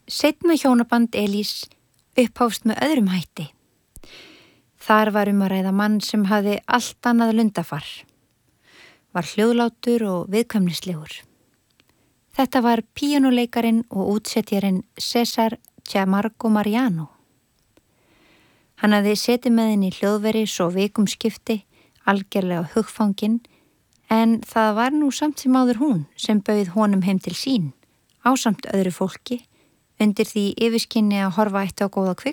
Seinna hjónaband Elís upphófst með öðrum hætti. Þar var að ræða mann sem hafði allt annað lundafar, var hljóðlátur og viðkvæmnislegur. Þetta var píanóleikarin og útsetjarinn César Camargo Mariano. Hann hafði setið með henni í hljóðveri svo vikum skipti, algerlega hugfangin, en það var nú samt sem áður hún sem bauð honum heim til sín, ásamt öðru fólki, undir því yfirskinni að horfa ætti á góða kvikmynd.